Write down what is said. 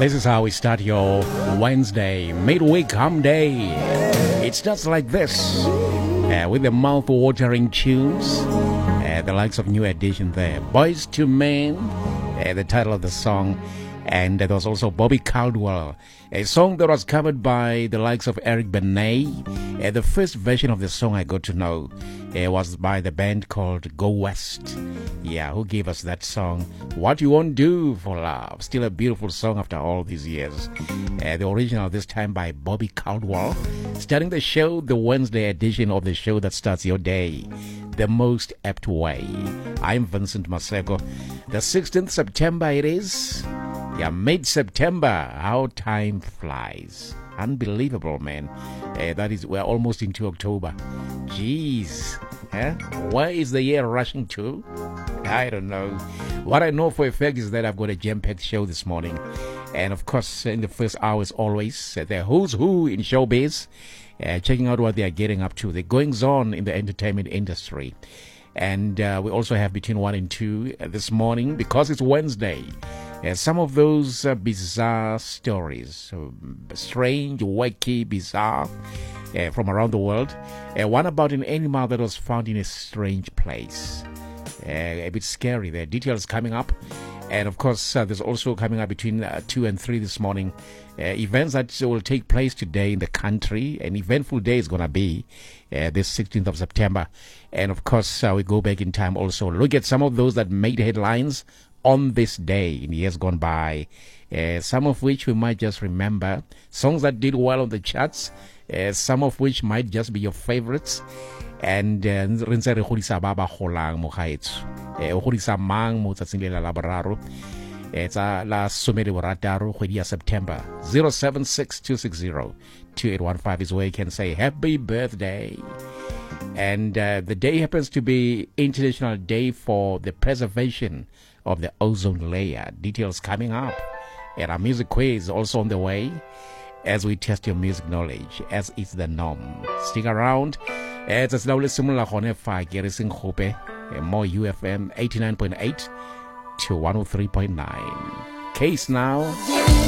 This is how we start your Wednesday, midweek hum day. It starts like this, with the mouth-watering tunes, the likes of New Edition there. Boys to Men, the title of the song. And there was also Bobby Caldwell, a song that was covered by the likes of Eric Benet. The first version of the song I got to know was by the band called Go West. Yeah, who gave us that song, What You Won't Do for Love. Still a beautiful song after all these years. The original this time by Bobby Caldwell. Starting the show, the Wednesday edition of the show that starts your day the most apt way. I'm Vincent Maseko. The 16th September it is. Yeah, mid-September. How time flies. Unbelievable, man. That is, we're almost into October. Jeez. Where is the year rushing to? I don't know. What I know for a fact is that I've got a jam-packed show this morning. And of course, in the first hour as always, the who's who in showbiz. Checking out what they are getting up to. The goings-on in the entertainment industry. And we also have between 1 and 2 this morning, because it's Wednesday. Some of those bizarre stories, strange, wacky, bizarre, from around the world. One about an animal that was found in a strange place. A bit scary. There are details coming up. And of course, there's also coming up between 2 and 3 this morning, events that will take place today in the country. An eventful day is going to be this 16th of September. And of course, we go back in time also. Look at some of those that made headlines on this day in years gone by. Some of which we might just remember. Songs that did well on the charts. Some of which might just be your favorites. And re ntse re godisa ba ba golang mo gaetso o godisa mang mo tsatsing le la boraro tsa la 16 kgwedi ya September. 0762602815 is where you can say happy birthday. And the day happens to be International Day for the Preservation of the Ozone Layer. Details coming up. And our music quiz also on the way as we test your music knowledge, as is the norm. Stick around. It's a lovely similar hone fa ke re seng gope mo UFM 89.8 to 103.9. Case now.